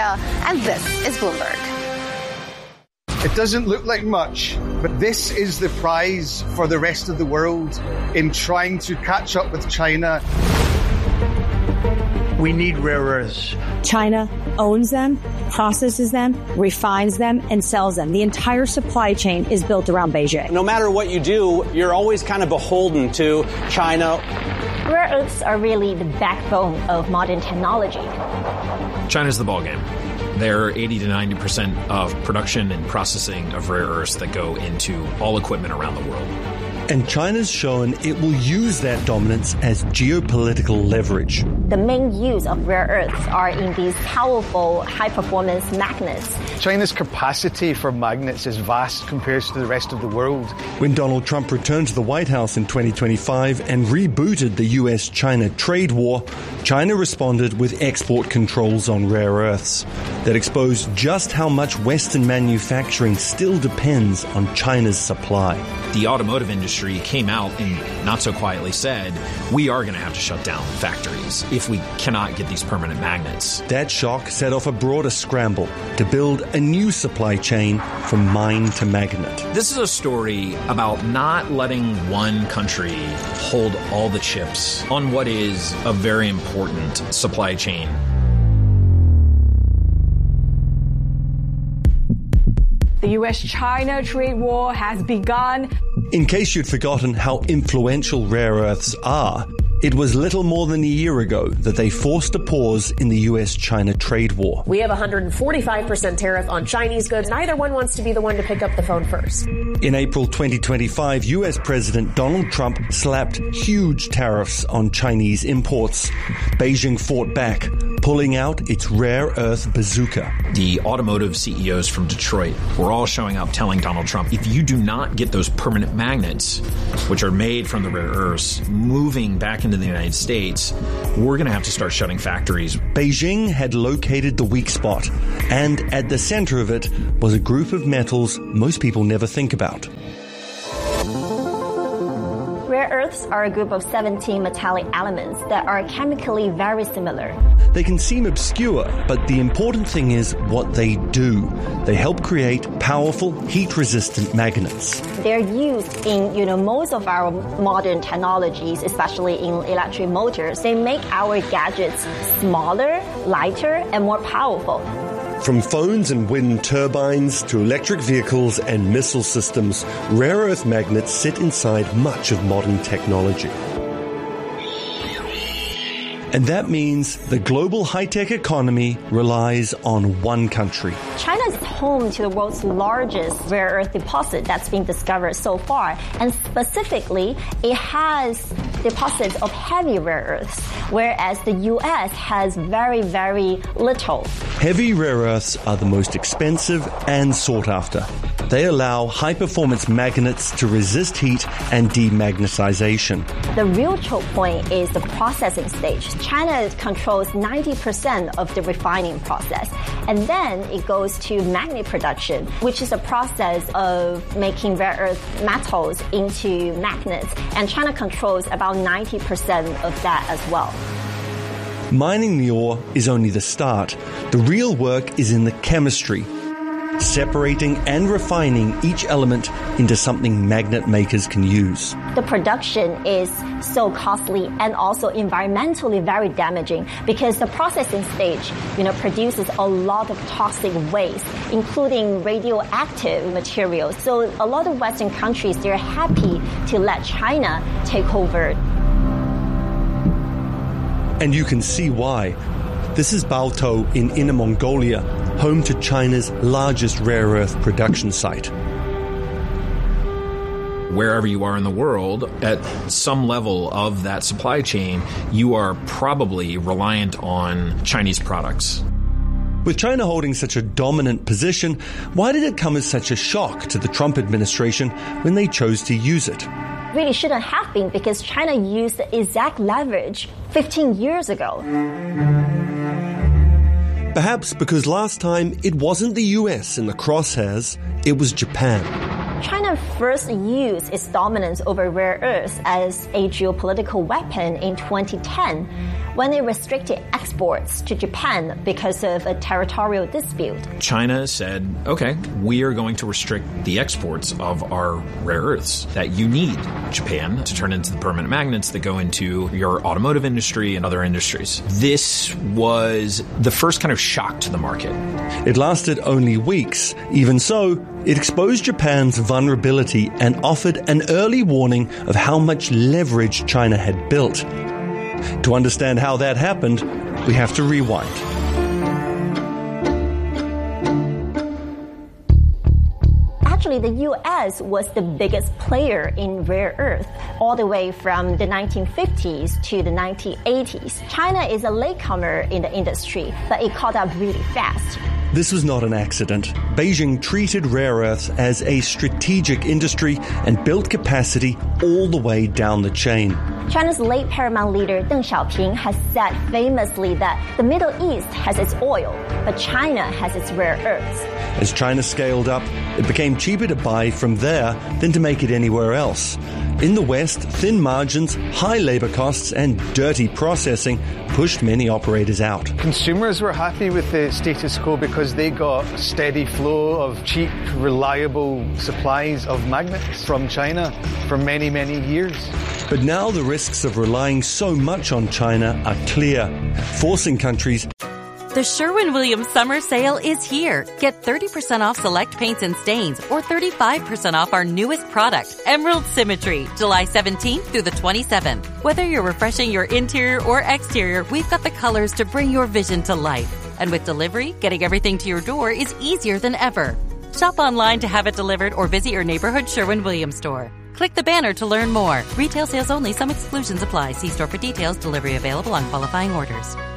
Asia, and this is Bloomberg. It doesn't look like much, but this is the prize for the rest of the world in trying to catch up with China. We need rare earths. China owns them, processes them, refines them, and sells them. The entire supply chain is built around Beijing. No matter what you do, you're always kind of beholden to China. Rare earths are really the backbone of modern technology. China's the ballgame. They're 80 to 90% of production and processing of rare earths that go into all equipment around the world. And China's shown it will use that dominance as geopolitical leverage. The main use of rare earths are in these powerful, high-performance magnets. China's capacity for magnets is vast compared to the rest of the world. When Donald Trump returned to the White House in 2025 and rebooted the US-China trade war, China responded with export controls on rare earths that exposed just how much Western manufacturing still depends on China's supply. The automotive industry came out and not so quietly said, we are going to have to shut down factories if we cannot get these permanent magnets. That shock set off a broader scramble to build a new supply chain from mine to magnet. This is a story about not letting one country hold all the chips on what is a very important supply chain. The US-China trade war has begun. In case you'd forgotten how influential rare earths are, it was little more than a year ago that they forced a pause in the US-China trade war. We have a 145% tariff on Chinese goods. Neither one wants to be the one to pick up the phone first. In April 2025, US President Donald Trump slapped huge tariffs on Chinese imports. Beijing fought back, pulling out its rare earth bazooka. The automotive CEOs from Detroit were all showing up telling Donald Trump, if you do not get those permanent magnets, which are made from the rare earths, moving back into the United States, we're going to have to start shutting factories. Beijing had located the weak spot, and at the center of it was a group of metals most people never think about. Rare earths are a group of 17 metallic elements that are chemically very similar. They can seem obscure, but the important thing is what they do. They help create powerful, heat-resistant magnets. They're used in, most of our modern technologies, especially in electric motors. They make our gadgets smaller, lighter, and more powerful. From phones and wind turbines to electric vehicles and missile systems, rare earth magnets sit inside much of modern technology. And that means the global high-tech economy relies on one country. China is home to the world's largest rare earth deposit that's been discovered so far. And specifically, it has deposits of heavy rare earths, whereas the U.S. has very, very little. Heavy rare earths are the most expensive and sought after. They allow high-performance magnets to resist heat and demagnetization. The real choke point is the processing stage. China controls 90% of the refining process. And then it goes to magnet production, which is a process of making rare earth metals into magnets. And China controls about 90% of that as well. Mining the ore is only the start. The real work is in the chemistry, separating and refining each element into something magnet makers can use. The production is so costly and also environmentally very damaging because the processing stage, produces a lot of toxic waste, including radioactive materials. So a lot of Western countries, they're happy to let China take over. And you can see why. This is Baotou in Inner Mongolia, home to China's largest rare earth production site. Wherever you are in the world, at some level of that supply chain, you are probably reliant on Chinese products. With China holding such a dominant position, why did it come as such a shock to the Trump administration when they chose to use it? Really shouldn't have been, because China used the exact leverage 15 years ago. Perhaps because last time it wasn't the US in the crosshairs, it was Japan. China first used its dominance over rare earths as a geopolitical weapon in 2010 when it restricted exports to Japan because of a territorial dispute. China said, okay, we are going to restrict the exports of our rare earths that you need, Japan, to turn into the permanent magnets that go into your automotive industry and other industries. This was the first kind of shock to the market. It lasted only weeks. Even so, it exposed Japan's vulnerability and offered an early warning of how much leverage China had built. To understand how that happened, we have to rewind. Actually, the U.S. was the biggest player in rare earth all the way from the 1950s to the 1980s. China is a latecomer in the industry, but it caught up really fast. This was not an accident. Beijing treated rare earths as a strategic industry and built capacity all the way down the chain. China's late paramount leader Deng Xiaoping has said famously that the Middle East has its oil, but China has its rare earths. As China scaled up, it became cheaper to buy from there than to make it anywhere else. In the West, thin margins, high labor costs, and dirty processing pushed many operators out. Consumers were happy with the status quo because they got a steady flow of cheap, reliable supplies of magnets from China for many, many years. But now the risks of relying so much on China are clear, forcing countries. The Sherwin-Williams summer sale is here. Get 30% off select paints and stains or 35% off our newest product, Emerald Symmetry, July 17th through the 27th. Whether you're refreshing your interior or exterior, we've got the colors to bring your vision to life. And with delivery, getting everything to your door is easier than ever. Shop online to have it delivered or visit your neighborhood Sherwin-Williams store. Click the banner to learn more. Retail sales only. Some exclusions apply. See store for details. Delivery available on qualifying orders.